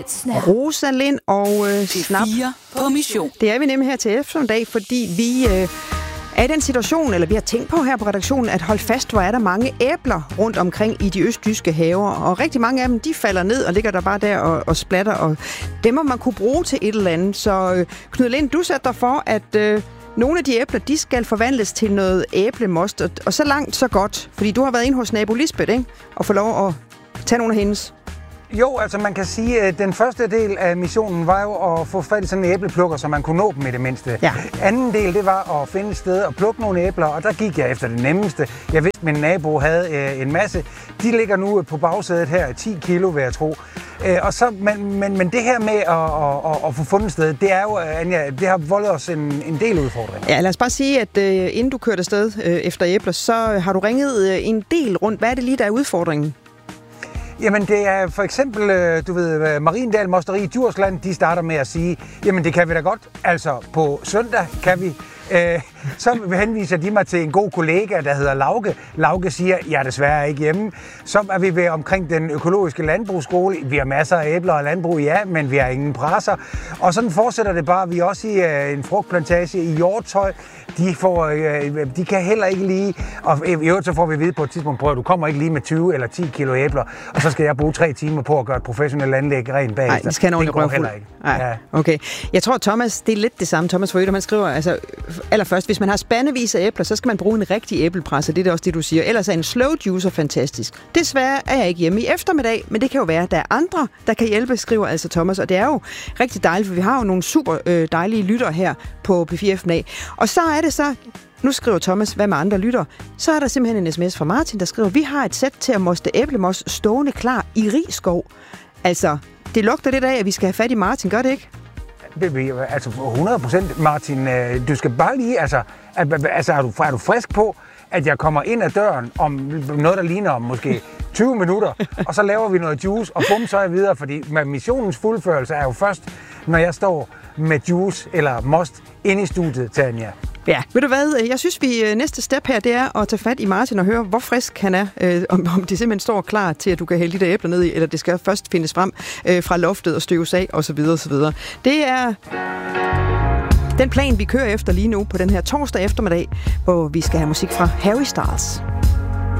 Rosalind og Snap. På mission. Det er vi nemlig her til eftermiddag, fordi vi er i den situation, eller vi har tænkt på her på redaktionen, at holde fast, hvor er der mange æbler rundt omkring i de østjyske haver. Og rigtig mange af dem, de falder ned og ligger der bare der og splatter. Og dem må man kunne bruge til et eller andet. Så Knud Lind, du sætter dig for, at nogle af de æbler, de skal forvandles til noget æblemost. Og så langt, så godt. Fordi du har været inde hos nabo Lisbeth, ikke? Og få lov at tage nogle af hendes. Jo, altså man kan sige, at den første del af missionen var jo at få fat i sådan en æbleplukker, så man kunne nå dem i det mindste. Ja. Anden del, det var at finde et sted og plukke nogle æbler, og der gik jeg efter det nemmeste. Jeg vidste, at min nabo havde en masse. De ligger nu på bagsædet her, 10 kilo, vil jeg tro. Men det her med at få fundet sted, det er jo, Anja, det har voldet os en del udfordringer. Ja, lad os bare sige, at inden du kørte afsted efter æbler, så har du ringet en del rundt. Hvad er det lige, der er udfordringen? Jamen det er for eksempel, du ved, Mariendal Mosteri i Djursland, de starter med at sige, jamen det kan vi da godt, altså på søndag kan vi. Så henviser de mig til en god kollega, der hedder Lauke. Lauke siger, jeg er desværre ikke hjemme. Så er vi ved omkring den økologiske landbrugsskole. Vi har masser af æbler og landbrug, ja, men vi har ingen presser. Og sådan fortsætter det bare. Vi er også i en frugtplantage i Hjortøj. De kan heller ikke lige, og i øvrigt så får vi at vide på et tidspunkt, prøv, du kommer ikke lige med 20 eller 10 kilo æbler, og så skal jeg bruge 3 timer på at gøre et professionelt anlæg rent bagefter. Nej, det skal han ordentligt heller ikke. Ja. Okay. Jeg tror, Thomas, det er lidt det samme. Thomas Forøder, man skriver, altså allerførst, hvis man har spandevis af æbler, så skal man bruge en rigtig æblepresser. Det er også det, du siger. Ellers er en slow juicer fantastisk. Desværre er jeg ikke hjemme i eftermiddag, men det kan jo være, at der er andre, der kan hjælpe, skriver altså Thomas. Og det er jo rigtig dejligt, for vi har jo nogle super dejlige lytter her på P4FNA. Og så er det så, nu skriver Thomas, hvad med andre lytter, så er der simpelthen en sms fra Martin, der skriver, vi har et sæt til at moste æblemos stående klar i Rigskov. Altså, det lugter lidt af, at vi skal have fat i Martin, gør det ikke? Altså 100%, Martin, du skal bare lige, altså er du frisk på, at jeg kommer ind ad døren om noget, der ligner om måske 20 minutter, og så laver vi noget juice, og bum, så er jeg videre, fordi missionens fuldførelse er jo først, når jeg står med juice eller most inde i studiet, Tanja. Ja, ved du hvad, jeg synes, vi næste step her, det er at tage fat i Martin og høre, hvor frisk han er, om det simpelthen står klar til, at du kan hælde de der æbler ned i, eller det skal først findes frem fra loftet og støves af, osv. osv. Det er den plan, vi kører efter lige nu på den her torsdag eftermiddag, hvor vi skal have musik fra Harry Styles.